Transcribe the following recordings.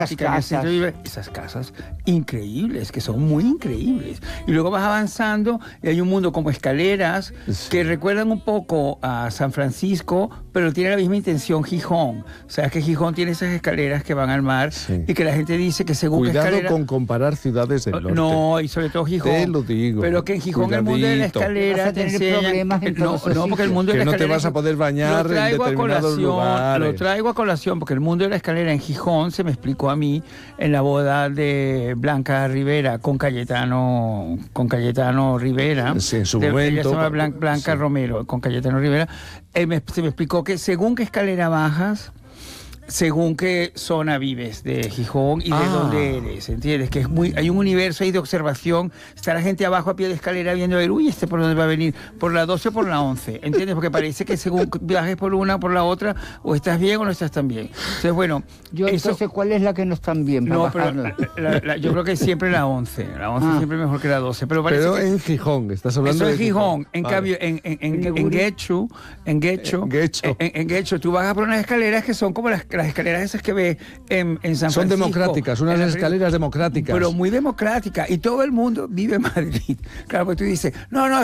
y que en el centro vive esas casas increíbles, que son muy increíbles. Y luego vas avanzando y hay un mundo como escaleras que recuerdan un poco a San Francisco, pero tiene la misma intención Gijón. O sea, que Gijón tiene esas escaleras que van al mar y que la gente dice que según Cuidado escalera... con comparar ciudades del norte. No, y sobre todo Gijón. Te lo digo. Pero que en Gijón el mundo de la escalera te enseña... No, porque el mundo de la escalera... Que no te vas a poder bañar en determinados lugares. Lo traigo a colación porque el mundo de la escalera en Gijón se me explicó a mí en la boda de Blanca Rivera con Cayetano Rivera. Sí, en su momento. Ella se llama Blanca Romero, con Cayetano Rivera. Se me explicó que según qué escalera bajas, según qué zona vives de Gijón y de dónde eres, ¿entiendes? Que hay un universo ahí de observación. Está la gente abajo a pie de escalera viendo, uy, ¿por dónde va a venir? ¿Por la 12 o por la 11? ¿Entiendes? Porque parece que según viajes por una o por la otra, o estás bien o no estás tan bien. Entonces, bueno... Entonces, ¿cuál es la que no está bien para bajarla? Yo creo que siempre la 11. La 11 siempre es mejor que la 12. Pero en Gijón, estás hablando de Gijón. En cambio, en Guecho, tú bajas por unas escaleras que son como las escaleras esas que ves en San Francisco. Son democráticas, unas escaleras democráticas. Pero muy democráticas. Y todo el mundo vive en Madrid. Claro, porque tú dices,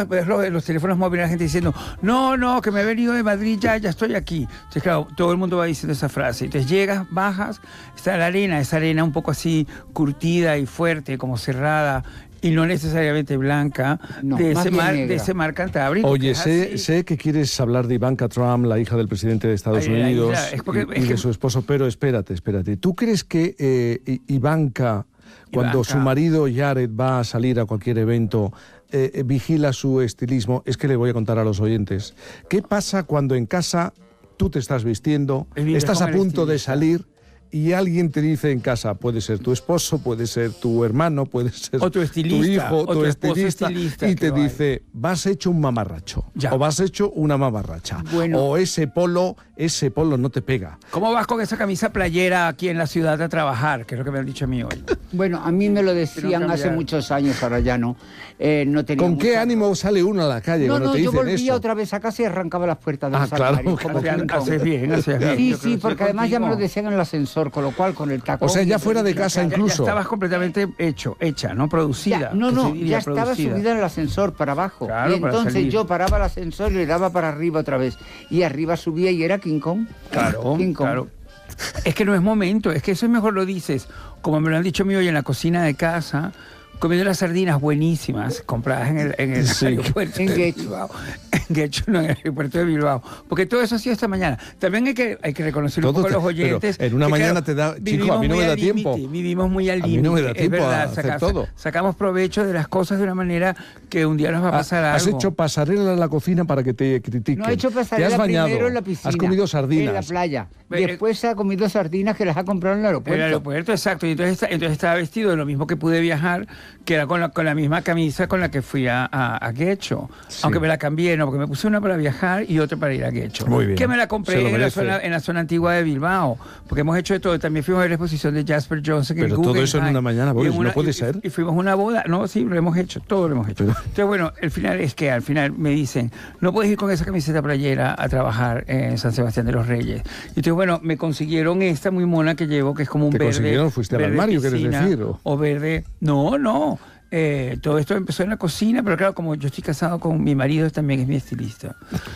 los teléfonos móviles, la gente diciendo, no, que me he venido de Madrid, ya estoy aquí. Entonces, claro, todo el mundo va diciendo esa frase. Entonces llegas, bajas, está la arena, esa arena un poco así curtida y fuerte, como cerrada, y no necesariamente blanca, de ese mar Cantábrico. Oye, sé que quieres hablar de Ivanka Trump, la hija del presidente de Estados Unidos, y de su esposo, pero espérate. ¿Tú crees que Ivanka, cuando su marido Jared va a salir a cualquier evento, vigila su estilismo? Es que le voy a contar a los oyentes. ¿Qué pasa cuando en casa tú te estás vistiendo, estás a punto de salir, y alguien te dice en casa, puede ser tu esposo, puede ser tu hermano, puede ser tu hijo, tu estilista, y te dice, vas hecho un mamarracho, o vas hecho una mamarracha, o ese polo no te pega. ¿Cómo vas con esa camisa playera aquí en la ciudad a trabajar? Que es lo que me han dicho a mí hoy. Bueno, a mí me lo decían hace muchos años, ahora ya no. No tenía ¿Con qué ánimo sale uno a la calle cuando te dicen eso? Yo volvía otra vez a casa y arrancaba las puertas de los armarios. Haces bien. Sí, porque además ya me lo decían en el ascensor, con lo cual con el tacón... O sea, ya fuera de casa incluso. Ya estabas completamente hecha, ¿no? Producida. Ya estaba subida en el ascensor para abajo. Claro, y entonces yo paraba el ascensor y le daba para arriba otra vez. Y arriba subía y era King Kong. Claro. Es que no es momento, es que eso mejor lo dices, como me lo han dicho a mí hoy en la cocina de casa, comiendo las sardinas buenísimas compradas en el aeropuerto de Bilbao. En el aeropuerto de Bilbao. Porque todo eso ha sido esta mañana. También hay que reconocer un poco a los oyentes. En una mañana te da... Chico, a mí no me da tiempo. Vivimos muy al límite. A mí no me da tiempo a hacer todo. Sacamos provecho de las cosas de una manera que un día nos va a pasar algo. Has hecho pasarela en la cocina para que te critiquen. No, he hecho pasarela primero en la piscina. Has comido sardinas. En la playa. Después ha comido sardinas que las ha comprado en el aeropuerto. En el aeropuerto, exacto. Y entonces estaba vestido de lo mismo que pude viajar, que era con la misma camisa con la que fui a Guecho. Sí. Aunque me la cambié, no, porque me puse una para viajar y otra para ir a Guecho. Muy bien. Que me la compré en la zona antigua de Bilbao. Porque hemos hecho de todo. También fuimos a ver la exposición de Jasper Johnson. Pero todo eso en una mañana, Boris, no puede ser. Y fuimos a una boda. No, sí, lo hemos hecho. Todo lo hemos hecho. Entonces, bueno, al final me dicen, no puedes ir con esa camiseta playera a trabajar en San Sebastián de los Reyes. Y entonces, bueno, me consiguieron esta muy mona que llevo, que es como un verde. ¿Te consiguieron? ¿Fuiste al armario, quieres decir? O verde. No. Todo esto empezó en la cocina, pero claro, como yo estoy casado con mi marido, también es mi estilista.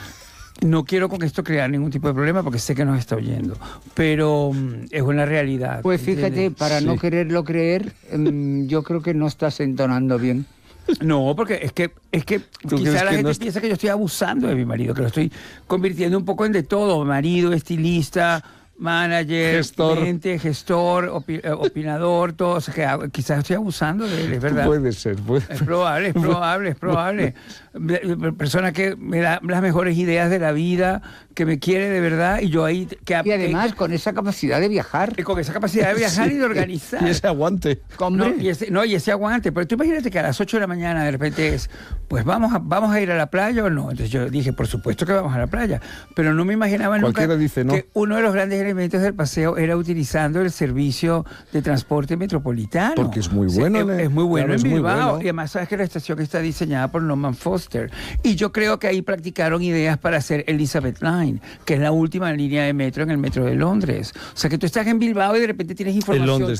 No quiero con esto crear ningún tipo de problema porque sé que nos está oyendo, pero es una realidad. Pues fíjate, ¿entiendes? Para no quererlo creer, yo creo que no estás entonando bien. No, porque es que quizá la gente piensa que yo estoy abusando de mi marido, que lo estoy convirtiendo un poco en de todo, marido, estilista, manager, gestor, opinador, todo. O sea, que quizás estoy abusando de él, es verdad. Puede ser. Es probable. Persona que me da las mejores ideas de la vida, que me quiere de verdad, y yo ahí... y además con esa capacidad de viajar. Con esa capacidad de viajar y de organizar. Y ese aguante. Y ese aguante. Pero tú imagínate que a las 8 de la mañana de repente pues vamos a ir a la playa o no. Entonces yo dije, por supuesto que vamos a la playa. Pero no me imaginaba nunca dice, ¿no? que uno de los grandes elementos del paseo era utilizando el servicio de transporte metropolitano. Porque es muy bueno. Sí, es muy bueno en Bilbao. Y además sabes que la estación está diseñada por Norman Foster. Y yo creo que ahí practicaron ideas para hacer Elizabeth Line, que es la última línea de metro en el metro de Londres. O sea que tú estás en Bilbao y de repente tienes información